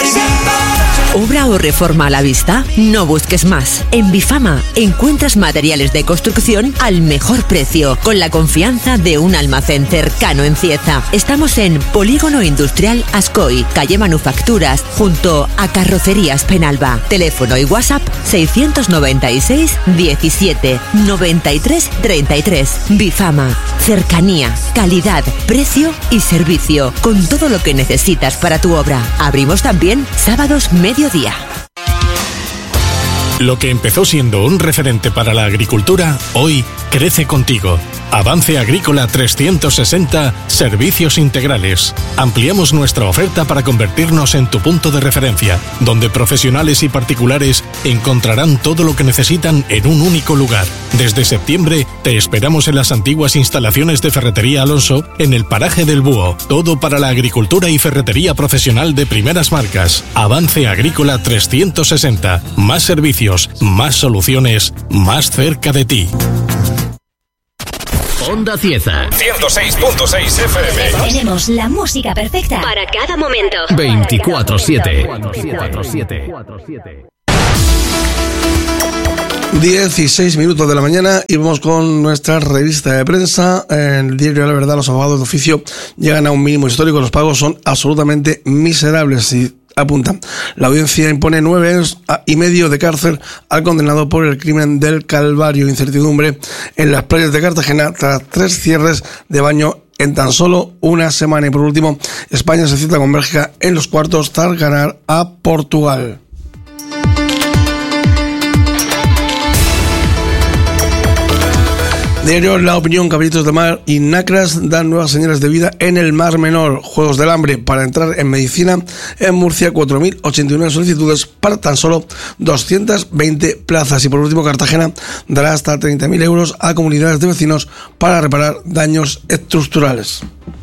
¿Obra o reforma a la vista? No busques más. En Bifama encuentras materiales de construcción al mejor precio, con la confianza de un almacén cercano en Cieza. Estamos en Polígono Industrial Ascoy, calle Manufacturas, junto a Carrocerías Penalba. Teléfono y WhatsApp 696 17 93 33. Bifama. Cercanía, calidad, precio y servicio, con todo lo que necesitas para tu obra. Abrimos también sábados mediodía. Lo que empezó siendo un referente para la agricultura, hoy crece contigo. Avance Agrícola 360, servicios integrales. Ampliamos nuestra oferta para convertirnos en tu punto de referencia, donde profesionales y particulares encontrarán todo lo que necesitan en un único lugar. Desde septiembre te esperamos en las antiguas instalaciones de Ferretería Alonso, en el paraje del Búho. Todo para la agricultura y ferretería profesional de primeras marcas. Avance Agrícola 360. Más servicios, más soluciones, más cerca de ti. Onda Cieza 106.6 FM. Tenemos la música perfecta para cada momento. 24/7. 16 minutos de la mañana y vamos con nuestra revista de prensa. En el diario La Verdad, los abogados de oficio llegan a un mínimo histórico. Los pagos son absolutamente miserables y apunta. La audiencia impone 9 años y medio de cárcel al condenado por el crimen del Calvario. Incertidumbre en las playas de Cartagena tras 3 cierres de baño en tan solo una semana. Y por último, España se cita con Bélgica en los cuartos tras ganar a Portugal. Diario La Opinión, Caballitos de Mar y Nacras dan nuevas señales de vida en el Mar Menor. Juegos del Hambre para entrar en medicina en Murcia, 4.089 solicitudes para tan solo 220 plazas. Y por último, Cartagena dará hasta 30.000 euros a comunidades de vecinos para reparar daños estructurales.